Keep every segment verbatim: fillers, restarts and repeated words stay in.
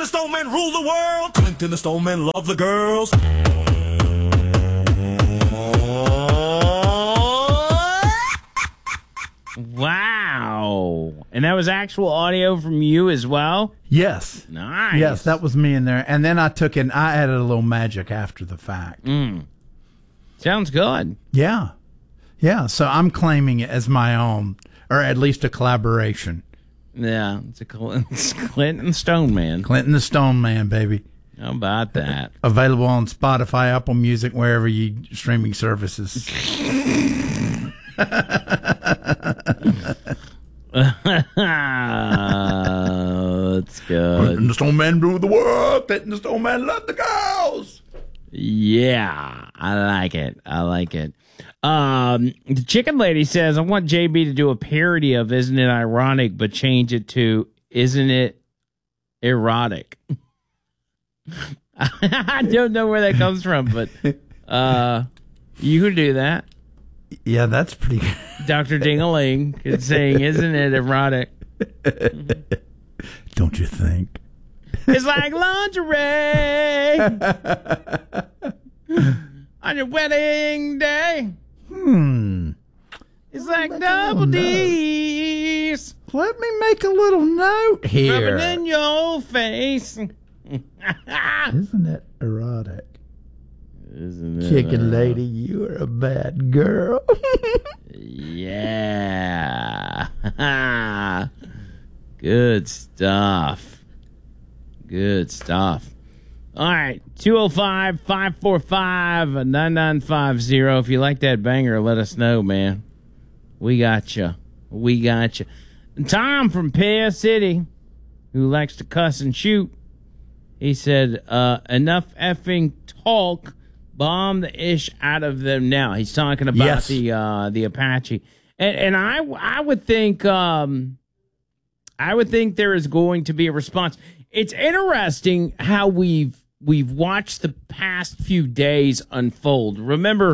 the Stoneman rule the world. Clinton the Stoneman love the girls. Wow. And that was actual audio from you as well? Yes. Nice. Yes, that was me in there. And then I took it and I added a little magic after the fact. Mm. Sounds good. Yeah. Yeah. So I'm claiming it as my own, or at least a collaboration. Yeah. It's a Cl- it's Clinton Stoneman. Clinton the Stone Man, baby. How about that? Available on Spotify, Apple Music, wherever you streaming services. That's good. Clinton the Stoneman rule the world. Clinton the Stoneman love the girls. Yeah, I like it. I like it. Um, the chicken lady says, I want J B to do a parody of Isn't It Ironic, but change it to Isn't It Erotic? I don't know where that comes from, but uh, you could do that. Yeah, that's pretty good. Doctor Ding-a-ling is saying, Isn't it erotic? Don't you think? It's like lingerie on your wedding day. Hmm. It's like double D's. Let me make a little note here. Rubbing in your face. Isn't it erotic? Isn't it? Chicken lady, you are a bad girl. Yeah. Good stuff. Good stuff. All right. two oh five, five four five, nine nine five zero. If you like that banger, let us know, man. We got you. We got you. Tom from Pear City, who likes to cuss and shoot, he said, uh, enough effing talk. Bomb the ish out of them now. He's talking about yes. the uh, the Apache, and and I I would think um, I would think there is going to be a response. It's interesting how we've we've watched the past few days unfold. Remember,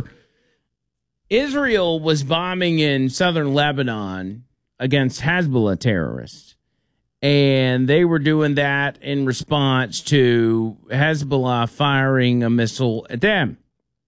Israel was bombing in southern Lebanon against Hezbollah terrorists, and they were doing that in response to Hezbollah firing a missile at them.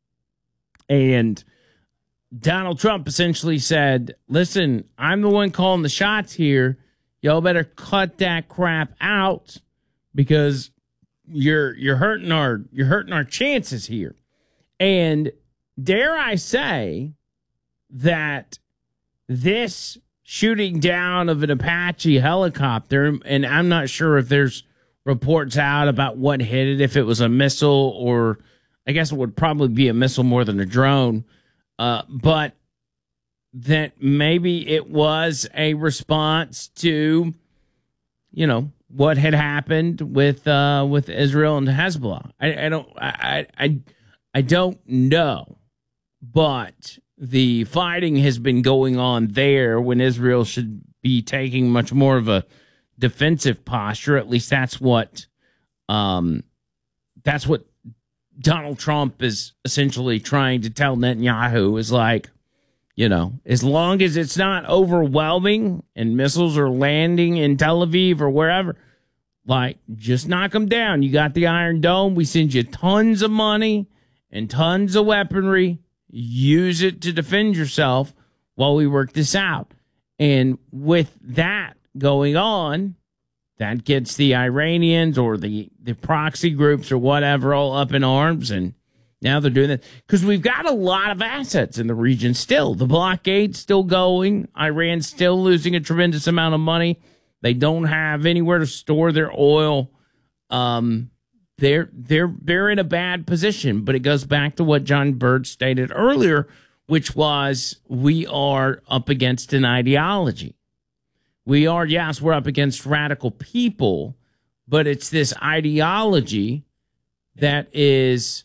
And Donald Trump essentially said, listen, I'm the one calling the shots here. Y'all better cut that crap out because you're you're hurting our you're hurting our chances here. And dare I say that this shooting down of an Apache helicopter, and I'm not sure if there's reports out about what hit it, if it was a missile, or I guess it would probably be a missile more than a drone, uh, but that maybe it was a response to, you know, what had happened with uh, with Israel and Hezbollah. I, I don't I, I I don't know, but the fighting has been going on there when Israel should be taking much more of a defensive posture. At least that's what um, that's what Donald Trump is essentially trying to tell Netanyahu, is like, you know, as long as it's not overwhelming and missiles are landing in Tel Aviv or wherever, like, just knock them down. You got the Iron Dome. We send you tons of money and tons of weaponry. Use it to defend yourself while we work this out. And with that going on, that gets the Iranians or the, the proxy groups or whatever all up in arms. And now they're doing that because we've got a lot of assets in the region still. The blockade's still going. Iran's still losing a tremendous amount of money. They don't have anywhere to store their oil. Um, They're they're they're in a bad position, but it goes back to what John Bird stated earlier, which was we are up against an ideology. We are, yes, we're up against radical people, but it's this ideology that is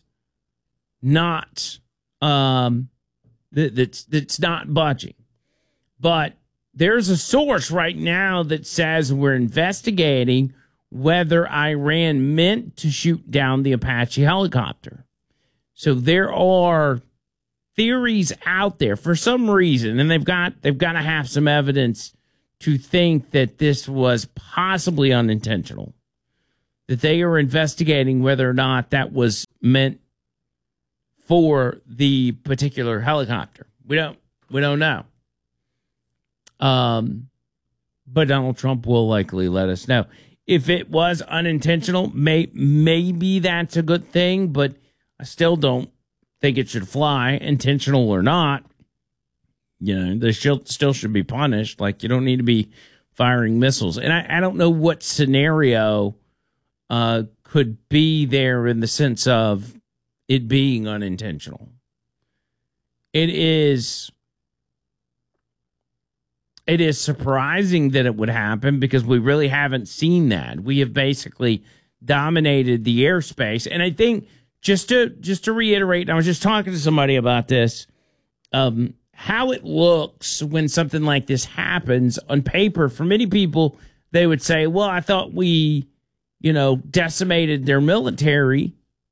not um that, that's that's not budging. But there's a source right now that says we're investigating whether Iran meant to shoot down the Apache helicopter. So there are theories out there for some reason, and they've got they've got to have some evidence to think that this was possibly unintentional. that they are investigating whether or not that was meant for the particular helicopter. We don't we don't know. Um, but Donald Trump will likely let us know. If it was unintentional, may, maybe that's a good thing, but I still don't think it should fly, intentional or not. You know, they still, still should be punished. Like, you don't need to be firing missiles. And I, I don't know what scenario uh, could be there in the sense of it being unintentional. It is... It is surprising that it would happen because we really haven't seen that. We have basically dominated the airspace. And I think just to just to reiterate, I was just talking to somebody about this, um, how it looks when something like this happens on paper. For many people, they would say, well, I thought we, you know, decimated their military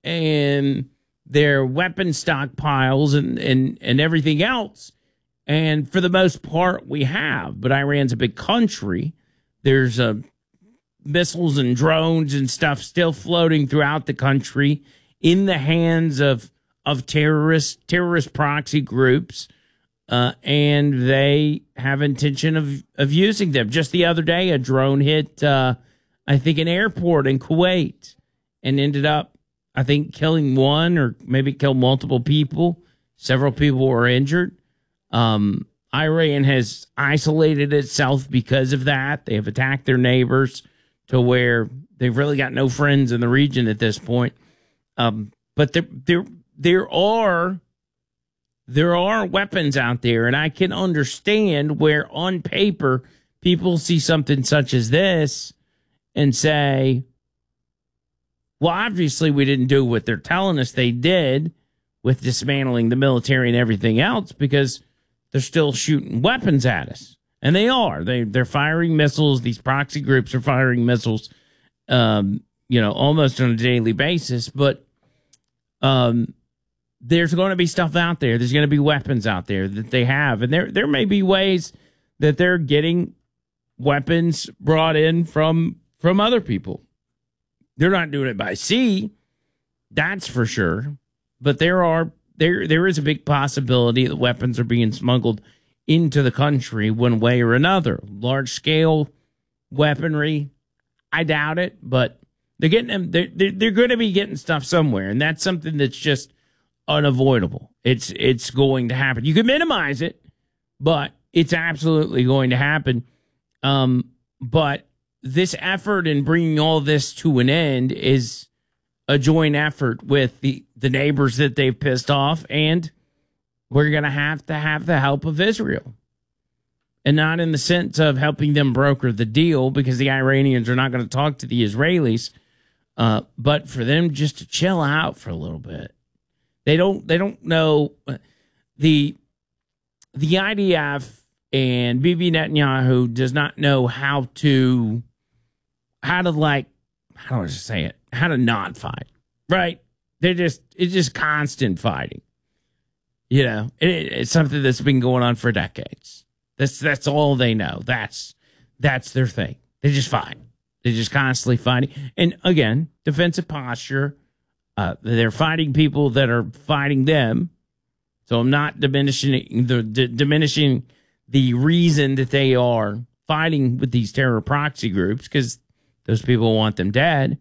and their weapon stockpiles and, and, and everything else. And for the most part, we have. But Iran's a big country. There's uh, missiles and drones and stuff still floating throughout the country in the hands of of terrorists, terrorist proxy groups, uh, and they have intention of, of using them. Just the other day, a drone hit, uh, I think, an airport in Kuwait and ended up, I think, killing one or maybe killed multiple people. Several people were injured. Um, Iran has isolated itself because of that. They have attacked their neighbors to where they've really got no friends in the region at this point. Um, but there, there, there are, there are weapons out there, and I can understand where on paper people see something such as this and say, well, obviously we didn't do what they're telling us they did with dismantling the military and everything else because they're still shooting weapons at us. And they are. They, they're firing missiles. These proxy groups are firing missiles, um, you know, almost on a daily basis. But um, there's going to be stuff out there. There's going to be weapons out there that they have. And there, there may be ways that they're getting weapons brought in from, from other people. They're not doing it by sea. That's for sure. But there are There, there is a big possibility that weapons are being smuggled into the country one way or another. Large-scale weaponry, I doubt it, but they're getting them. They're, they're, they're going to be getting stuff somewhere, and that's something that's just unavoidable. It's it's going to happen. You can minimize it, but it's absolutely going to happen. Um, but this effort in bringing all this to an end is a joint effort with the, the neighbors that they've pissed off, and we're going to have to have the help of Israel. And not in the sense of helping them broker the deal, because the Iranians are not going to talk to the Israelis, uh, but for them just to chill out for a little bit. They don't they don't know the the I D F and Bibi Netanyahu does not know how to how to like how do I say it? How to not fight, right? They're just, it's just constant fighting. You know, it, it's something that's been going on for decades. That's, that's all they know. That's, that's their thing. They just fight. They're just constantly fighting. And again, defensive posture. Uh, they're fighting people that are fighting them. So I'm not diminishing the, d- diminishing the reason that they are fighting with these terror proxy groups, because those people want them dead.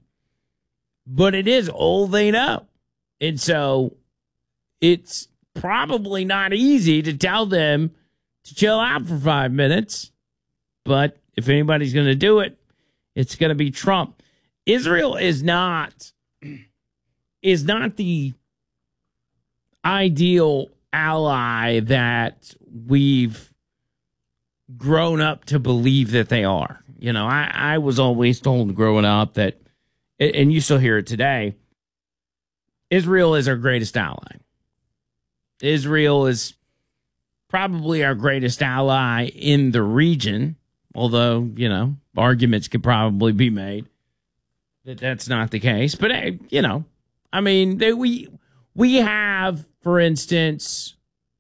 But it is all they know. And so it's probably not easy to tell them to chill out for five minutes. But if anybody's going to do it, it's going to be Trump. Israel is not, is not the ideal ally that we've grown up to believe that they are. You know, I, I was always told growing up that, and you still hear it today, Israel is our greatest ally. Israel is probably our greatest ally in the region, although, you know, arguments could probably be made that that's not the case. But, hey, you know, I mean, they, we we have, for instance,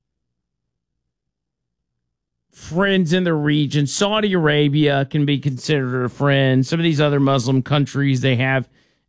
friends in the region. Saudi Arabia can be considered a friend. Some of these other Muslim countries, they have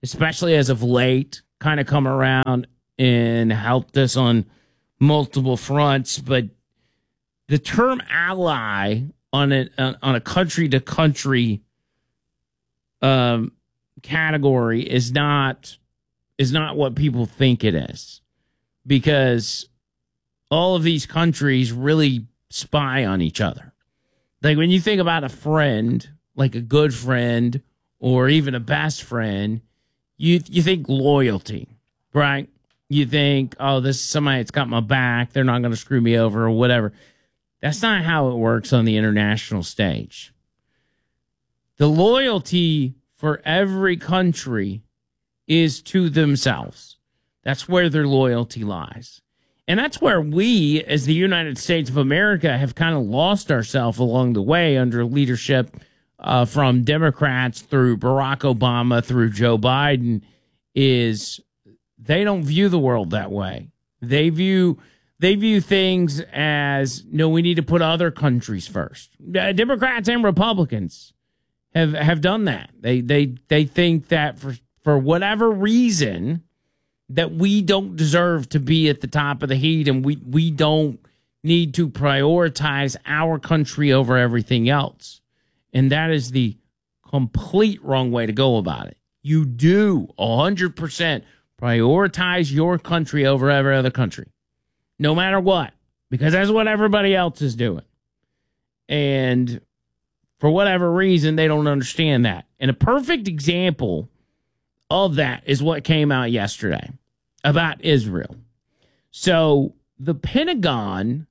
especially as of late, kind of come around and helped us on multiple fronts. But the term ally on a on a country to country um, category is not is not what people think it is, because all of these countries really spy on each other. Like when you think about a friend, like a good friend or even a best friend, you you think loyalty, right? You think, oh, this is somebody that's got my back. They're not going to screw me over or whatever. That's not how it works on the international stage. The loyalty for every country is to themselves. That's where their loyalty lies. And that's where we, as the United States of America, have kind of lost ourselves along the way under leadership uh, from Democrats through Barack Obama through Joe Biden, is they don't view the world that way. They view they view things as, no, we need to put other countries first. Uh, Democrats and Republicans have have done that. They they they think that for for whatever reason, that we don't deserve to be at the top of the heat, and we, we don't need to prioritize our country over everything else. And that is the complete wrong way to go about it. You do one hundred percent prioritize your country over every other country, no matter what, because that's what everybody else is doing. And for whatever reason, they don't understand that. And a perfect example of that is what came out yesterday about Israel. So the Pentagon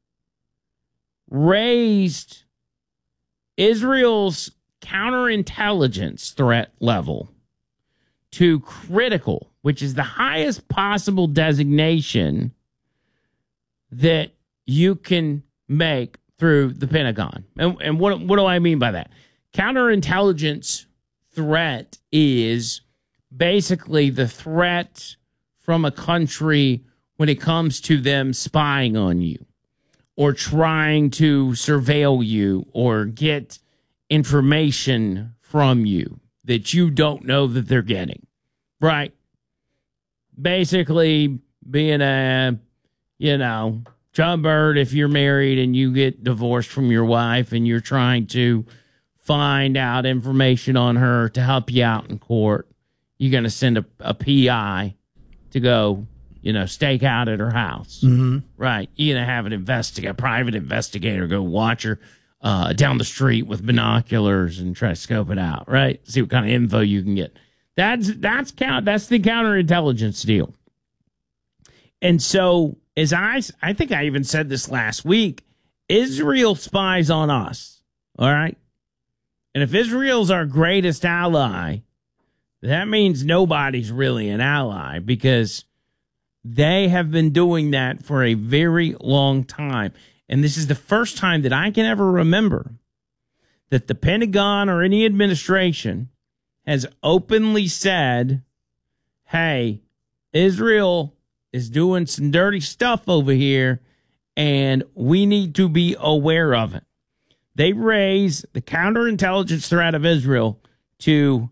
raised Israel's counterintelligence threat level to critical, which is the highest possible designation that you can make through the Pentagon. And, and what, what do I mean by that? Counterintelligence threat is basically the threat from a country when it comes to them spying on you or trying to surveil you or get information from you that you don't know that they're getting, right? Basically being a, you know, Bird, if you're married and you get divorced from your wife and you're trying to find out information on her to help you out in court, you're going to send a, a P I to go, you know, stake out at her house. Mm-hmm. Right. You're going to have an investigator, a private investigator go watch her uh, down the street with binoculars and try to scope it out, right? See what kind of info you can get. That's that's count. That's the counterintelligence deal. And so, as I, I think I even said this last week, Israel spies on us, all right? And if Israel's our greatest ally, that means nobody's really an ally, because they have been doing that for a very long time. And this is the first time that I can ever remember that the Pentagon or any administration has openly said, hey, Israel is doing some dirty stuff over here, and we need to be aware of it. They raise the counterintelligence threat of Israel to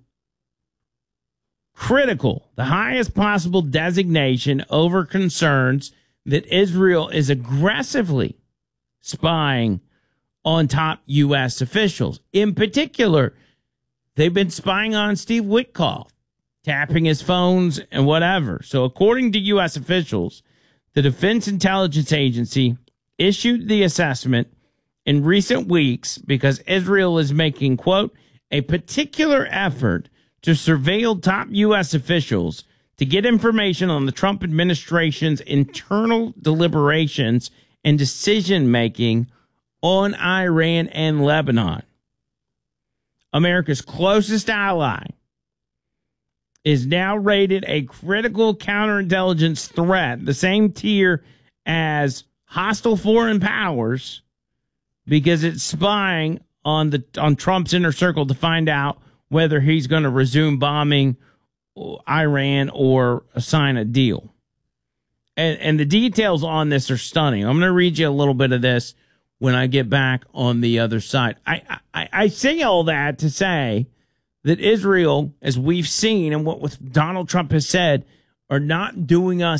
critical, the highest possible designation over concerns that Israel is aggressively spying on top U S officials. In particular, they've been spying on Steve Witkoff, tapping his phones and whatever. So according to U S officials, the Defense Intelligence Agency issued the assessment in recent weeks because Israel is making, quote, a particular effort to surveil top U S officials to get information on the Trump administration's internal deliberations and decision-making on Iran and Lebanon. America's closest ally is now rated a critical counterintelligence threat, the same tier as hostile foreign powers, because it's spying on the on Trump's inner circle to find out whether he's going to resume bombing Iran or sign a deal. And, and the details on this are stunning. I'm going to read you a little bit of this when I get back on the other side. I, I, I say all that to say that Israel, as we've seen and what with Donald Trump has said, are not doing us